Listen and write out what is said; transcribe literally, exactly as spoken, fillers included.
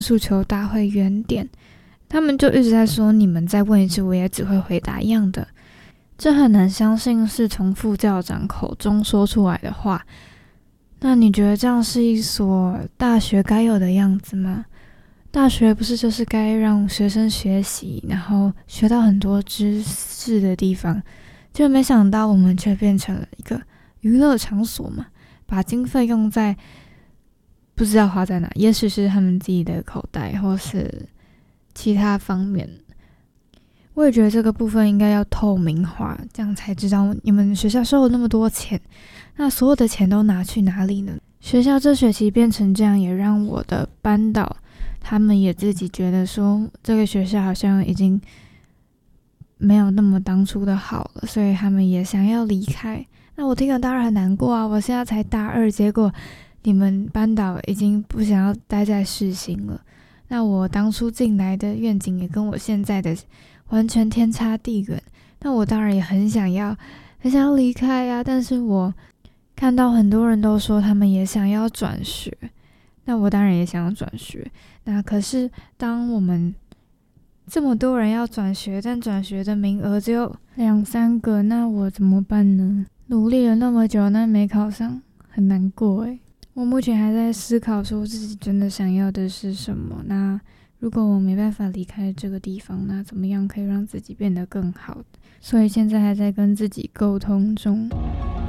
诉求大会原点，他们就一直在说你们再问一次我也只会回答一样的，这很难相信是从副校长口中说出来的话。那你觉得这样是一所大学该有的样子吗？大学不是就是该让学生学习，然后学到很多知识的地方，就没想到我们却变成了一个娱乐场所嘛，把经费用在不知道花在哪，也许是他们自己的口袋，或是其他方面。我也觉得这个部分应该要透明化，这样才知道你们学校收了那么多钱，那所有的钱都拿去哪里呢？学校这学期变成这样，也让我的班导他们也自己觉得说，这个学校好像已经没有那么当初的好了，所以他们也想要离开。那我听了当然很难过啊，我现在才大二，结果你们班导已经不想要待在世新了。那我当初进来的愿景也跟我现在的完全天差地远。那我当然也很想要，很想要离开啊。但是我看到很多人都说他们也想要转学，那我当然也想要转学。那可是当我们这么多人要转学，但转学的名额只有两三个，那我怎么办呢？努力了那么久，那没考上，很难过诶。我目前还在思考说自己真的想要的是什么。那如果我没办法离开这个地方，那怎么样可以让自己变得更好？所以现在还在跟自己沟通中。